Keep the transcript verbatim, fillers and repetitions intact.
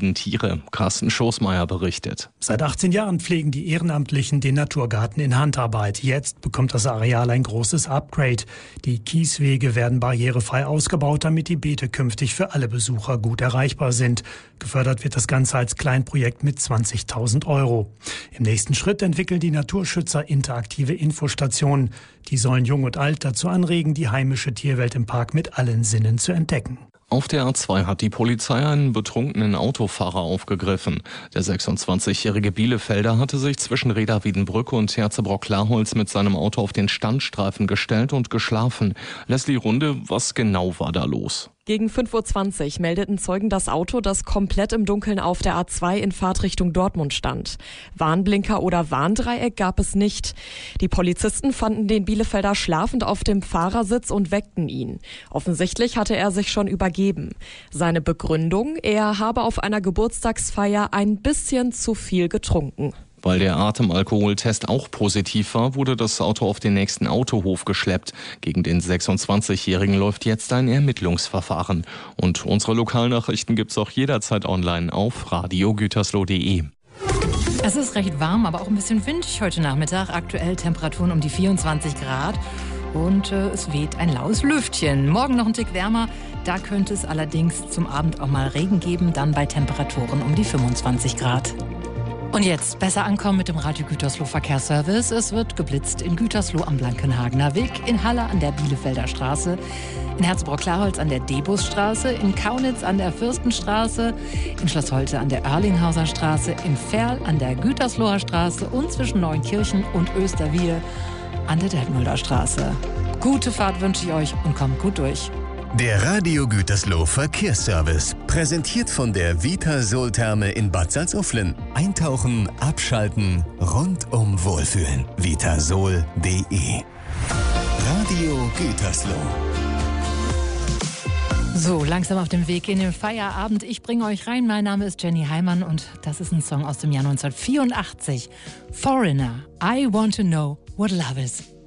wilden Tiere. Carsten Schoßmeier berichtet. Seit achtzehn Jahren pflegen die Ehrenamtlichen den Naturgarten in Handarbeit. Jetzt bekommt das Areal ein großes Upgrade. Die Kieswege werden barrierefrei ausgebaut, damit die Beete künftig für alle Besucher gut erreichbar sind. Gefördert wird das Ganze als Kleinprojekt mit zwanzigtausend Euro. Im nächsten Schritt entwickeln die Naturschützer interaktive Infostationen. Die sollen Jung und Alt dazu anregen, die heimische Tierwelt im Park mit allen Sinnen zu entdecken. Auf der A zwei hat die Polizei einen betrunkenen Autofahrer aufgegriffen. Der sechsundzwanzigjährige Bielefelder hatte sich zwischen Reda-Wiedenbrück und Herzebrock-Klarholz mit seinem Auto auf den Standstreifen gestellt und geschlafen. Leslie Runde, was genau war da los? Gegen fünf Uhr zwanzig meldeten Zeugen das Auto, das komplett im Dunkeln auf der A zwei in Fahrtrichtung Dortmund stand. Warnblinker oder Warndreieck gab es nicht. Die Polizisten fanden den Bielefelder schlafend auf dem Fahrersitz und weckten ihn. Offensichtlich hatte er sich schon übergeben. Seine Begründung, er habe auf einer Geburtstagsfeier ein bisschen zu viel getrunken. Weil der Atemalkoholtest auch positiv war, wurde das Auto auf den nächsten Autohof geschleppt. Gegen den sechsundzwanzigjährigen läuft jetzt ein Ermittlungsverfahren. Und unsere Lokalnachrichten gibt's auch jederzeit online auf radio gütersloh punkt de. Es ist recht warm, aber auch ein bisschen windig heute Nachmittag. Aktuell Temperaturen um die vierundzwanzig Grad. Und äh, es weht ein laues Lüftchen. Morgen noch ein Tick wärmer. Da könnte es allerdings zum Abend auch mal Regen geben. Dann bei Temperaturen um die fünfundzwanzig Grad. Und jetzt besser ankommen mit dem Radio Gütersloh Verkehrsservice. Es wird geblitzt in Gütersloh am Blankenhagener Weg, in Halle an der Bielefelder Straße, in Herzebrock-Klarholz an der Debusstraße, in Kaunitz an der Fürstenstraße, in Schloss Holte an der Erlinghauser Straße, in Verl an der Gütersloher Straße und zwischen Neunkirchen und Österwiel an der Detmolder Straße. Gute Fahrt wünsche ich euch und kommt gut durch. Der Radio Gütersloh Verkehrsservice, präsentiert von der Vitasol-Therme in Bad Salzuflen. Eintauchen, abschalten, rundum wohlfühlen. vitasol punkt de. Radio Gütersloh. So, langsam auf dem Weg in den Feierabend. Ich bringe euch rein. Mein Name ist Jenny Heimann und das ist ein Song aus dem Jahr neunzehnhundertvierundachtzig. Foreigner, I want to know what love is.